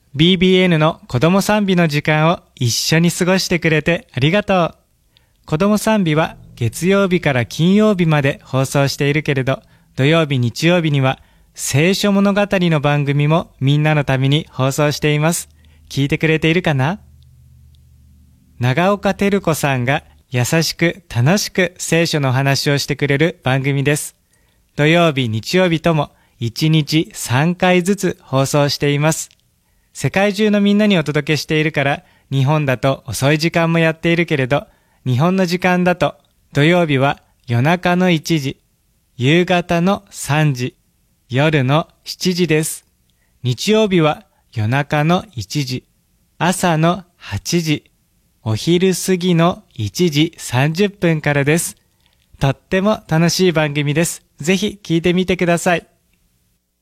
BBN の子供賛美の時間を一緒に過ごしてくれてありがとう。子供賛美は月曜日から金曜日まで放送しているけれど、土曜日日曜日には聖書物語の番組もみんなのために放送しています。聞いてくれているかな？長岡照子さんが優しく楽しく聖書の話をしてくれる番組です。土曜日日曜日とも1日3回ずつ放送しています。世界中のみんなにお届けしているから、日本だと遅い時間もやっているけれど、日本の時間だと土曜日は夜中の1時、夕方の3時、夜の7時です。日曜日は夜中の1時、朝の8時、お昼過ぎの1時30分からです。とっても楽しい番組です。ぜひ聞いてみてください。